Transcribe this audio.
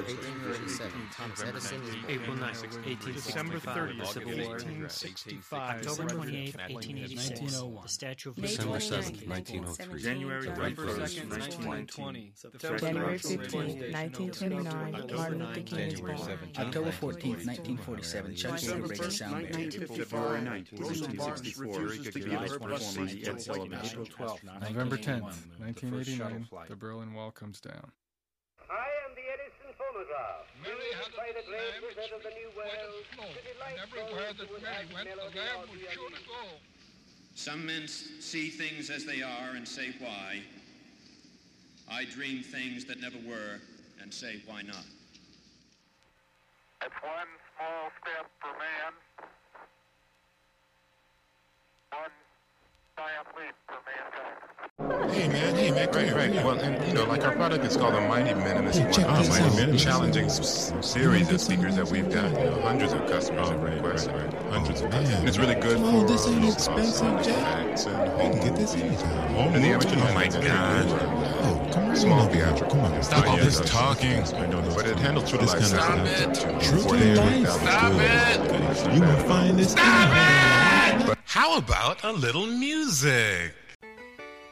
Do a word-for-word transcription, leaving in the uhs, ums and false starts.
eighteen forty-seven, Thomas Edison is born. April ninth, eighteen December sixty-five, thirtieth, the Civil War. eighteen sixty-five. October twenty-eighth, eighteen eighty-six, nineteen oh one. the Statue of December Liberty. seventh, nineteen oh three. January November twenty-first, second, nineteen twenty. January fifteenth, nineteen twenty-nine, Martin Luther King is born. October fourteenth, nineteen forty-seven, Chuck Yeager breaks a sound barrier. February ninth, nineteen sixty-four, April twelfth, November tenth, nineteen eighty-nine, the Berlin Wall comes down. I am the Edison phonograph. Mary had by the a great lamb wizard of the New World. slow, and everywhere that Mary went, the lamb would surely go. Some men see things as they are and say why. I dream things that never were and say why not. It's one small step for man, one giant leap for mankind. Hey man, hey man, right, right. Well, and you know, like our product is called the Mighty Minimus Hey, check One. this Mighty out. Minimus, challenging s- series of speakers that we've got. You know, hundreds of customers have requested, right, hundreds of customers. And it's really good Come on, for this ain't uh, expensive, Jack. acts and I home can get this movies. anytime. And the amateur, oh my god. Oh, come on. Small theatrical. Come on. Stop all Yeah, this yeah, talking. I know this. But it handles true to This life. kind of Stop stuff. it. True to forty-eight life. thousand. Stop it. You gonna find this. How about a little music?